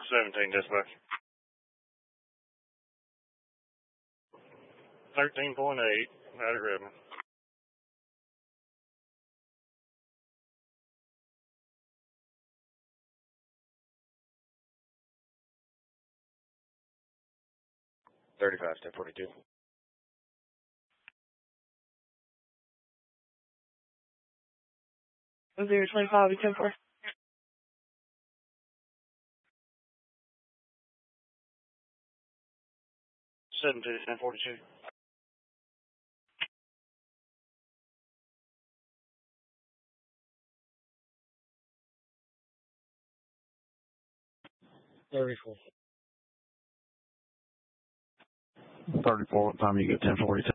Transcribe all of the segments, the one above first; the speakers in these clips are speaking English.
17 dispatch. 13.8 out of Redmond. $35, 1042. 025, 10-4. Seven to 1042. $34. 34, what time you get 1042?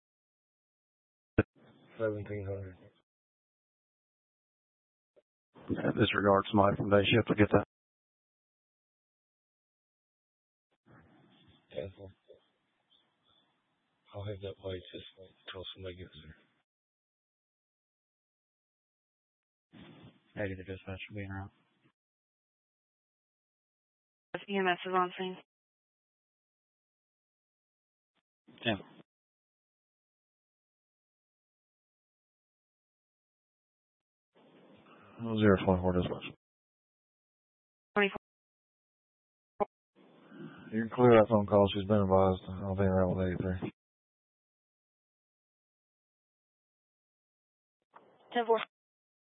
1700. Disregard somebody from day shift to get that. 10-4. I'll have that way just until somebody gets there. Negative dispatch will be in route. EMS is on scene. 10. 024 dispatch. 24. You can clear that phone call. She's been advised. I'll be in route with 83. 10-4.